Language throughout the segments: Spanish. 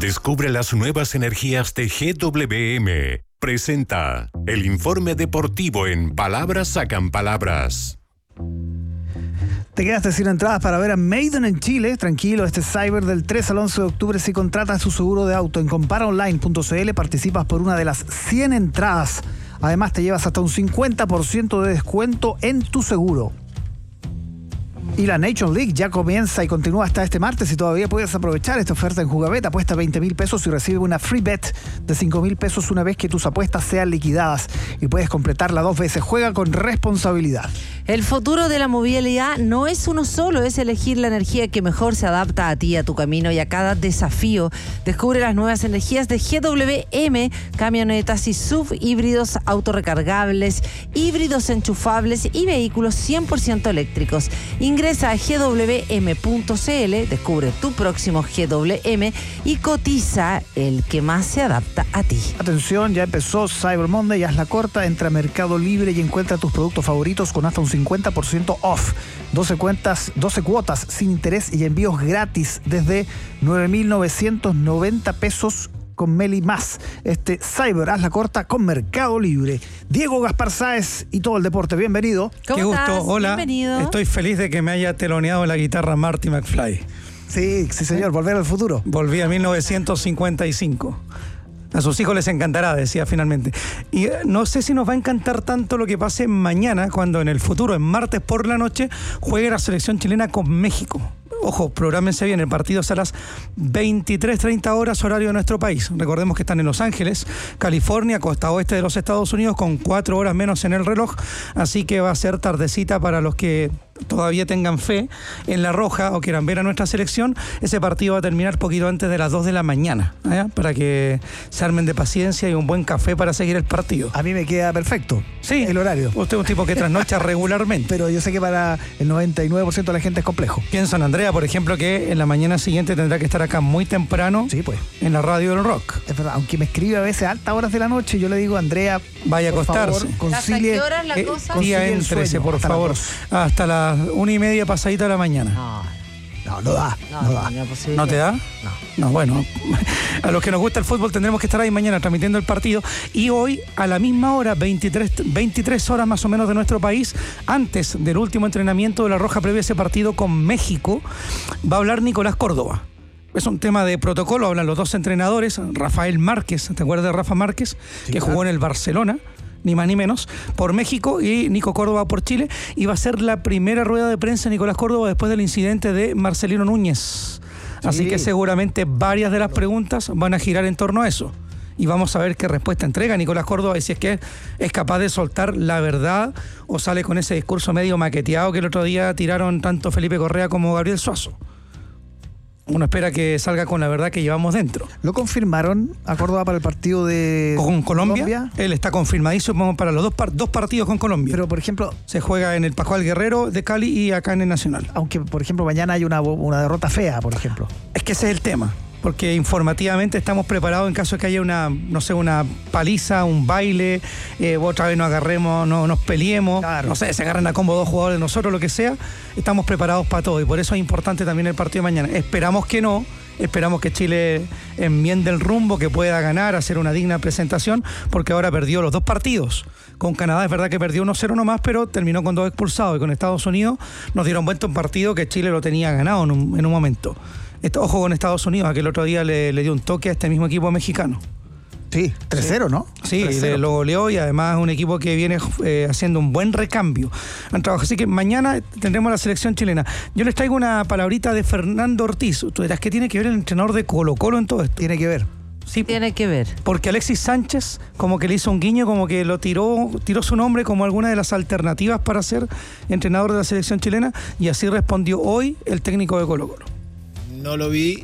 Descubre las nuevas energías de GWM. Presenta el informe deportivo en Palabras Sacan Palabras. ¿Te quedaste sin entradas para ver a Maiden en Chile? Tranquilo, este Cyber del 3 al 11 de octubre si contratas tu seguro de auto en comparaonline.cl participas por una de las 100 entradas. Además te llevas hasta un 50% de descuento en tu seguro. Y la Nations League ya comienza y continúa hasta este martes y todavía puedes aprovechar esta oferta en Jugabet. Apuesta 20.000 pesos y recibe una free bet de 5.000 pesos una vez que tus apuestas sean liquidadas. Y puedes completarla 2 veces. Juega con responsabilidad. El futuro de la movilidad no es uno solo, es elegir la energía que mejor se adapta a ti, a tu camino y a cada desafío. Descubre las nuevas energías de GWM, camionetas y SUV, híbridos autorrecargables, híbridos enchufables y vehículos 100% eléctricos. Ingresa a gwm.cl, descubre tu próximo GWM y cotiza el que más se adapta a ti. Atención, ya empezó Cyber Monday, hazla corta, entra a Mercado Libre y encuentra tus productos favoritos con hasta un 50% off. 12 cuotas sin interés y envíos gratis desde 9.990 pesos con Meli más. Cyber, hazla corta con Mercado Libre. Diego Gaspar Sáez y todo el deporte, bienvenido. Qué gusto, hola. Bienvenido. Estoy feliz de que me haya teloneado la guitarra Marty McFly. Sí, señor, volver al futuro. Volví a 1955. A sus hijos les encantará, decía finalmente. Y no sé si nos va a encantar tanto lo que pase mañana, cuando en el futuro, en martes por la noche, juegue la selección chilena con México. Ojo, prográmense bien, el partido es a las 23:30 horas horario de nuestro país. Recordemos que están en Los Ángeles, California, costa oeste de los Estados Unidos, con 4 horas menos en el reloj, así que va a ser tardecita para los que todavía tengan fe en la Roja o quieran ver a nuestra selección. Ese partido va a terminar poquito antes de las 2 de la mañana, para que se armen de paciencia y un buen café para seguir el partido. A mí me queda perfecto. Sí, el horario. Usted es un tipo que trasnocha regularmente. Pero yo sé que para el 99% de la gente es complejo. Pienso en Andrea, por ejemplo, que en la mañana siguiente tendrá que estar acá muy temprano. Sí, pues. En la radio del rock. Es verdad, aunque me escribe a veces a altas horas de la noche, yo le digo, Andrea, vaya a acostarse. ¿Hasta qué horas la cosa? Día éntrese, por favor. Hasta las 1:30 pasadita de la mañana. No da. ¿No te da? No, bueno. A los que nos gusta el fútbol tendremos que estar ahí mañana transmitiendo el partido. Y hoy, a la misma hora, 23 horas más o menos de nuestro país, antes del último entrenamiento de la Roja previo a ese partido con México, va a hablar Nicolás Córdoba. Es un tema de protocolo, hablan los dos entrenadores, Rafael Márquez, ¿te acuerdas de Rafa Márquez? Sí, que jugó en el Barcelona, ni más ni menos, por México, y Nico Córdoba por Chile, y va a ser la primera rueda de prensa de Nicolás Córdoba después del incidente de Marcelino Núñez. Sí. Así que seguramente varias de las preguntas van a girar en torno a eso. Y vamos a ver qué respuesta entrega Nicolás Córdoba y si es que es capaz de soltar la verdad o sale con ese discurso medio maqueteado que el otro día tiraron tanto Felipe Correa como Gabriel Suazo. Uno espera que salga con la verdad que llevamos dentro. ¿Lo confirmaron a Córdoba para el partido de con Colombia? Él está confirmadísimo para los dos partidos con Colombia. Pero, por ejemplo, se juega en el Pascual Guerrero de Cali y acá en el Nacional. Aunque, por ejemplo, mañana hay una derrota fea, por ejemplo. Es que ese es el tema. Porque informativamente estamos preparados en caso de que haya una paliza, un baile, otra vez nos agarremos, nos peleemos, claro. No sé, se agarran a combo 2 jugadores de nosotros, lo que sea, estamos preparados para todo y por eso es importante también el partido de mañana. Esperamos que no, esperamos que Chile enmiende el rumbo, que pueda ganar, hacer una digna presentación, porque ahora perdió los 2 partidos. Con Canadá es verdad que perdió 1-0 nomás, pero terminó con 2 expulsados y con Estados Unidos nos dieron vuelta un partido que Chile lo tenía ganado en un momento. Ojo con Estados Unidos, que el otro día le dio un toque a este mismo equipo mexicano. Sí, 3-0, ¿no? Sí, lo goleó y además es un equipo que viene haciendo un buen recambio. Así que mañana tendremos la selección chilena. Yo les traigo una palabrita de Fernando Ortiz. Tú dirás, ¿qué tiene que ver el entrenador de Colo-Colo en todo esto? Tiene que ver. Sí, tiene que ver. Porque Alexis Sánchez como que le hizo un guiño, como que lo tiró su nombre como alguna de las alternativas para ser entrenador de la selección chilena y así respondió hoy el técnico de Colo-Colo. No lo vi,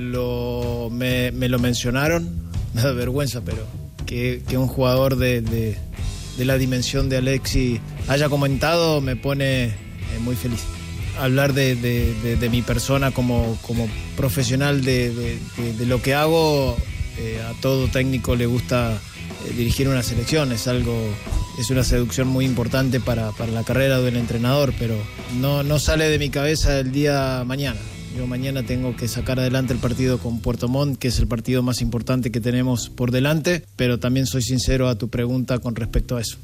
me lo mencionaron, me da vergüenza, pero que un jugador de la dimensión de Alexis haya comentado me pone muy feliz. Hablar de mi persona como profesional de lo que hago, a todo técnico le gusta dirigir una selección, es una seducción muy importante para la carrera del entrenador, pero no sale de mi cabeza el día mañana. Yo mañana tengo que sacar adelante el partido con Puerto Montt, que es el partido más importante que tenemos por delante, pero también soy sincero a tu pregunta con respecto a eso.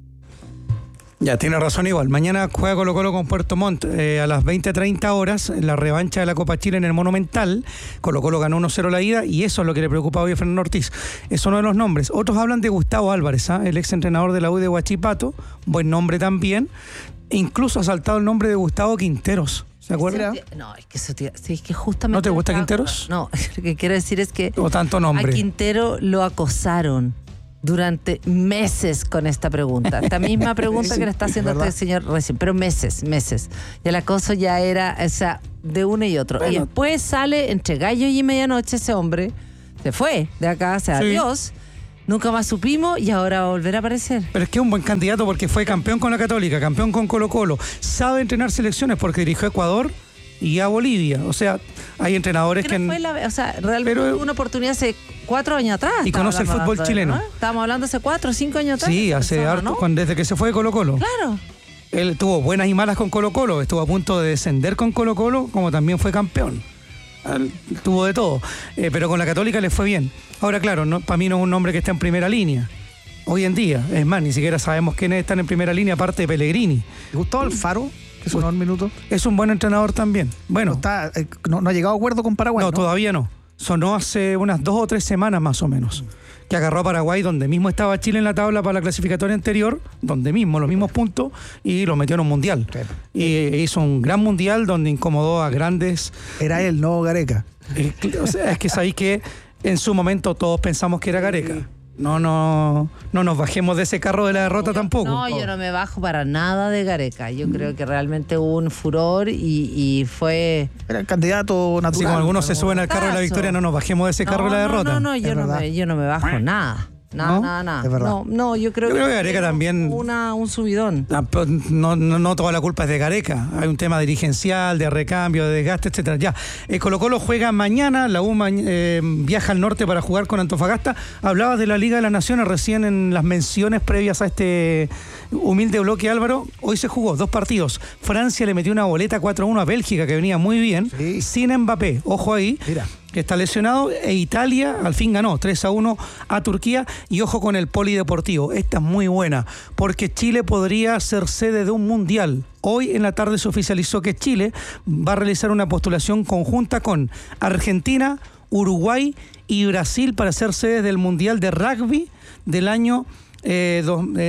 Ya, tiene razón igual. Mañana juega Colo-Colo con Puerto Montt a las 20:30 horas, en la revancha de la Copa Chile en el Monumental. Colo-Colo ganó 1-0 la ida y eso es lo que le preocupa hoy a Fernando Ortiz. Es uno de los nombres. Otros hablan de Gustavo Álvarez, el ex entrenador de la U de Huachipato, buen nombre también. Incluso ha saltado el nombre de Gustavo Quinteros. ¿Se acuerda? No, es que eso sí, es que justamente... ¿No te gusta Quinteros? No, lo que quiero decir es que o tanto nombre. A Quintero lo acosaron durante meses con esta pregunta. Esta misma pregunta que le está haciendo este señor recién, pero meses. Y el acoso ya era, o sea, de uno y otro. Bueno. Y después sale entre gallo y medianoche ese hombre, se fue de acá, se adiós. Nunca más supimos y ahora va a volver a aparecer. Pero es que es un buen candidato porque fue campeón con la Católica, campeón con Colo-Colo, sabe entrenar selecciones porque dirigió a Ecuador y a Bolivia. O sea, hay entrenadores que... o sea, realmente tuvo una oportunidad hace 4 años atrás. Y conoce el fútbol chileno. ¿No? Estábamos hablando hace 4 o 5 años atrás. Sí, hace harto, ¿no? Desde que se fue de Colo-Colo. Claro. Él tuvo buenas y malas con Colo-Colo, estuvo a punto de descender con Colo-Colo, como también fue campeón. Tuvo de todo, pero con la Católica le fue bien. Ahora, claro, para mí no es un nombre que está en primera línea hoy en día. Es más, ni siquiera sabemos quiénes están en primera línea aparte de Pellegrini. ¿Gustavo Alfaro? Que sonó un minuto. Es un buen entrenador también. Bueno, no ha llegado a acuerdo con Paraguay. No, todavía no. Sonó hace unas 2 o 3 semanas más o menos. Que agarró a Paraguay, donde mismo estaba Chile en la tabla para la clasificatoria anterior, donde mismo, los mismos puntos, y lo metió en un mundial. Sí. Y hizo un gran mundial donde incomodó a grandes... Era él, no Gareca. O sea, es que sabéis que en su momento todos pensamos que era Gareca. No nos bajemos de ese carro de la derrota tampoco. No, yo no me bajo para nada de Gareca. Yo creo que realmente hubo un furor y fue... Era el candidato natural. Así como algunos se suben al carro de la victoria, no nos bajemos de ese carro de la derrota. Yo no me bajo nada. Nada. No, yo creo que Gareca también un subidón. No toda la culpa es de Gareca. Hay un tema dirigencial, de recambio, de desgaste, etcétera. Ya, Colo-Colo juega mañana, la U viaja al norte para jugar con Antofagasta. Hablabas de la Liga de las Naciones recién en las menciones previas a este humilde bloque, Álvaro. Hoy se jugó 2 partidos. Francia le metió una boleta 4-1 a Bélgica, que venía muy bien, sin Mbappé. Ojo ahí. Mira, que está lesionado, e Italia al fin ganó 3-1 a Turquía. Y ojo con el polideportivo, esta es muy buena, porque Chile podría ser sede de un mundial. Hoy en la tarde se oficializó que Chile va a realizar una postulación conjunta con Argentina, Uruguay y Brasil para ser sede del mundial de rugby del año el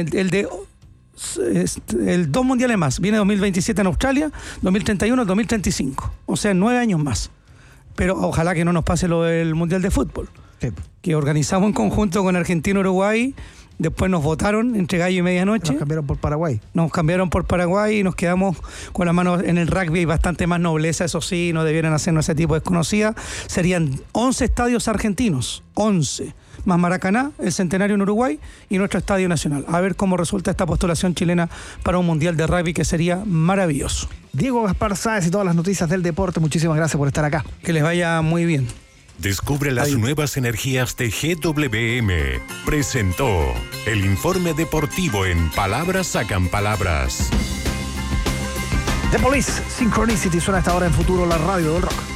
2 mundiales más. Viene 2027 en Australia, 2031, 2035. O sea, 9 años más. Pero ojalá que no nos pase lo del Mundial de Fútbol, que organizamos en conjunto con Argentina y Uruguay. Después nos votaron entre gallo y medianoche. Nos cambiaron por Paraguay y nos quedamos con las manos en el rugby. Hay bastante más nobleza, eso sí, no debieran hacernos ese tipo de desconocida. Serían 11 estadios argentinos, 11, más Maracaná, el Centenario en Uruguay y nuestro Estadio Nacional. A ver cómo resulta esta postulación chilena para un mundial de rugby, que sería maravilloso. Diego Gaspar Sáez y todas las noticias del deporte, muchísimas gracias por estar acá. Que les vaya muy bien. Descubre las nuevas energías de GWM. Presentó el informe deportivo en Palabras Sacan Palabras. The Police, Synchronicity, suena a esta hora en Futuro, la radio del rock.